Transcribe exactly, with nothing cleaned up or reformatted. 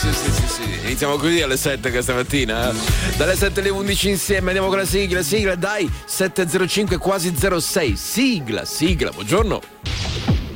sì, sì, sì, sì. Iniziamo così alle sette questa mattina. Eh? Dalle sette alle undici insieme andiamo con la sigla, sigla, dai, sette zero cinque quasi zero sei. Sigla, sigla, buongiorno.